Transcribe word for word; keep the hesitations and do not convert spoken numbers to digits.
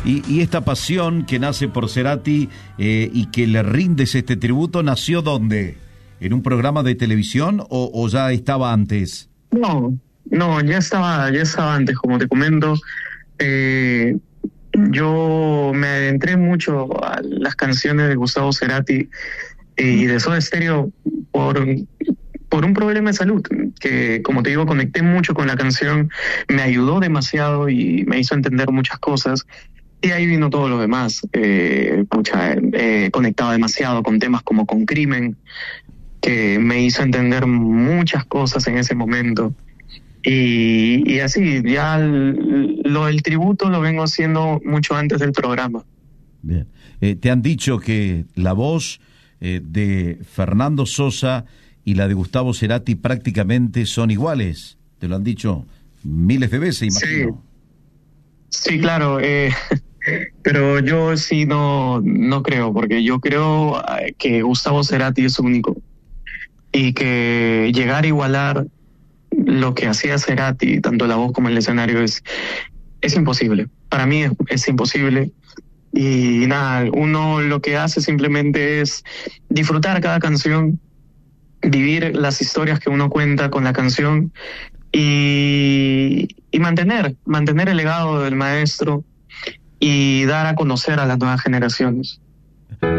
Y, y esta pasión que nace por Cerati eh, y que le rindes este tributo, ¿nació dónde? ¿En un programa de televisión o, o ya estaba antes? No, no, ya estaba, ya estaba antes, como te comento. Eh, yo me adentré mucho a las canciones de Gustavo Cerati y de Soda Stereo por, por un problema de salud, que como te digo, conecté mucho con la canción, me ayudó demasiado y me hizo entender muchas cosas. Y ahí vino todo lo demás. Eh, pucha, eh, conectaba demasiado con temas como Con Crimen, que me hizo entender muchas cosas en ese momento. Y, y así, ya el, lo del tributo lo vengo haciendo mucho antes del programa. Bien. Eh, te han dicho que la voz eh, de Fernando Sosa y la de Gustavo Cerati prácticamente son iguales. Te lo han dicho miles de veces, imagino. Sí, sí, claro. Eh, pero yo sí no, no creo, porque yo creo que Gustavo Cerati es único. Y que llegar a igualar lo que hacía Cerati, tanto la voz como el escenario, es, es imposible. Para mí es, es imposible. Y nada, uno lo que hace simplemente es disfrutar cada canción, vivir las historias que uno cuenta con la canción y, y mantener, mantener el legado del maestro y dar a conocer a las nuevas generaciones.